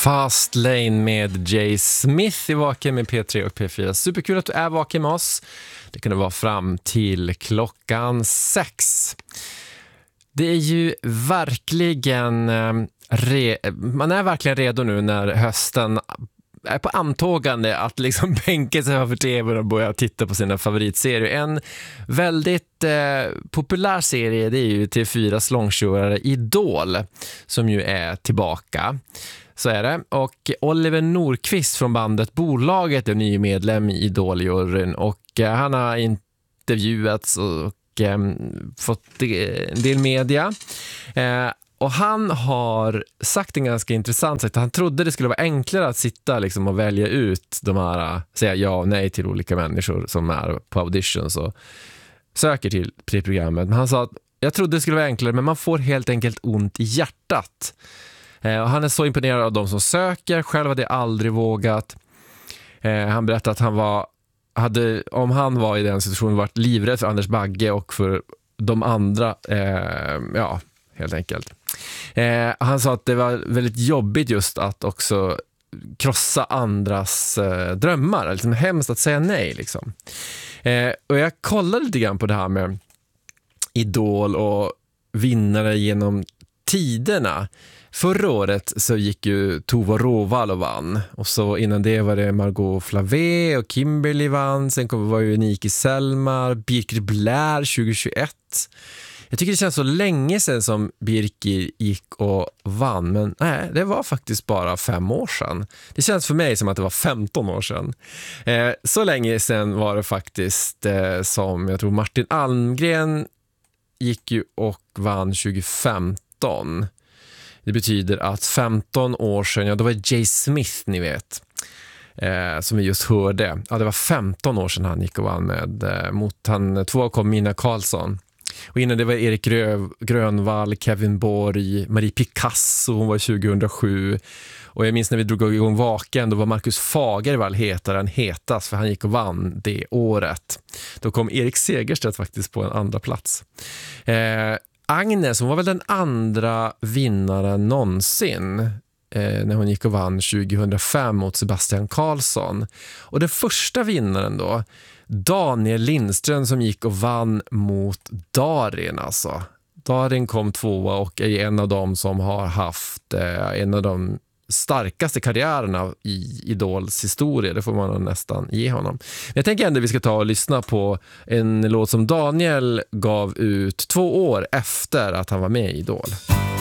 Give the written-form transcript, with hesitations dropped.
Fast Lane med Jay Smith i Vaken med P3 och P4. Superkul att du är vaken med oss. Det kunde vara fram till klockan 6. Det är ju verkligen man är verkligen redo nu när hösten är på antågande att liksom bänka sig över tvn och börja titta på sina favoritserier. En väldigt populär serie, det är ju TV4s långkörare Idol som ju är tillbaka. Så är det. Och Oliver Nordqvist från bandet Bolaget är ny medlem i Idol-juryn och han har intervjuats och fått en del media. Och han har sagt en ganska intressant sak. Han trodde det skulle vara enklare att sitta liksom och välja ut de här, säga ja och nej till olika människor som är på auditions och söker till programmet. Men han sa att jag trodde det skulle vara enklare, men man får helt enkelt ont i hjärtat. Och han är så imponerad av de som söker. Själv hade jag aldrig vågat. Han berättade att om han var i den situationen varit livrädd för Anders Bagge och för de andra, helt enkelt. Han sa att det var väldigt jobbigt just att också krossa andras drömmar. Liksom hemskt att säga nej liksom. Och jag kollade lite grann på det här med Idol och vinnare genom tiderna. Förra året så gick ju Tova Råvall och vann. Och så innan det var det Margot Flavé och Kimberly vann. Sen var ju Niki Selmar, Birgit Blair 2021. Jag tycker det känns så länge sedan som Birgit gick och vann. Men nej, det var faktiskt bara 5 år sedan. Det känns för mig som att det var 15 år sedan. Så länge sedan var det faktiskt som jag tror Martin Almgren gick ju och vann 2015. Det betyder att 15 år sedan, då var Jay Smith, ni vet, som vi just hörde. Ja, det var 15 år sedan han gick och vann mot två kom Mina Karlsson. Och innan det var Erik Grönvall, Kevin Borg, Marie Picasso, hon var 2007. Och jag minns när vi drog igång Vaken, då var Marcus Fagervall hetast för han gick och vann det året. Då kom Erik Segerstedt faktiskt på en andra plats. Agnes, hon var väl den andra vinnaren någonsin när hon gick och vann 2005 mot Sebastian Karlsson. Och den första vinnaren då, Daniel Lindström, som gick och vann mot Darin alltså. Darin kom 2 och är en av dem som har haft en av de starkaste karriärerna i Idols historia. Det får man nästan ge honom. Men jag tänker ändå att vi ska ta och lyssna på en låt som Daniel gav ut 2 år efter att han var med i Idol.